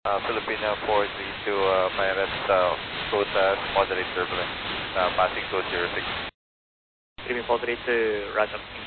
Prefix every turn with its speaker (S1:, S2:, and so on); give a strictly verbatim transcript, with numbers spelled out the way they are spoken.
S1: Uh, Filipino four three two, uh, pilot, uh, code uh, moderate turbulence, uh, passing code zero six.
S2: Filipino four three two, Roger.